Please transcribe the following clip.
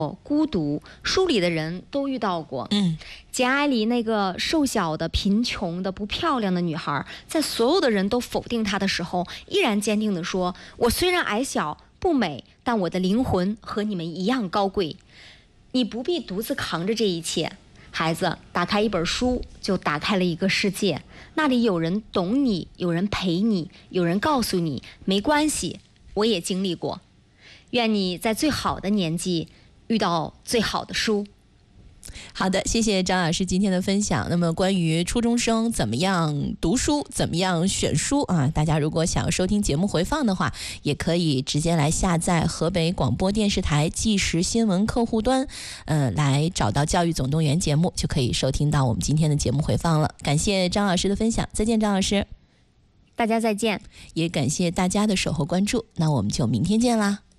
孤独，书里的人都遇到过。简·爱丽那个瘦小的、贫穷的、不漂亮的女孩，在所有的人都否定她的时候，依然坚定地说：“我虽然矮小不美，但我的灵魂和你们一样高贵。你不必独自扛着这一切。”孩子，打开一本书，就打开了一个世界，那里有人懂你，有人陪你，有人告诉你没关系，我也经历过。愿你在最好的年纪遇到最好的书。 好的，谢谢张老师今天的分享。那么关于初中生怎么样读书，怎么样选书啊，大家如果想要收听节目回放的话，也可以直接来下载河北广播电视台即时新闻客户端，来找到教育总动员节目，就可以收听到我们今天的节目回放了。感谢张老师的分享，再见张老师。 大家再见。 也感谢大家的守候关注，那我们就明天见啦。